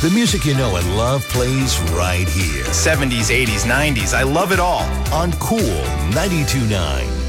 The music you know and love plays right here. 70s, 80s, 90s. I love it all. On Cool 92.9.